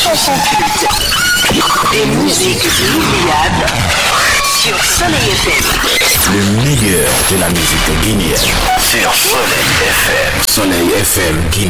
chansons cultes, des musiques inoubliables sur Soleil FM. Le meilleur de la musique guinéenne sur Soleil FM. Soleil FM Guinée.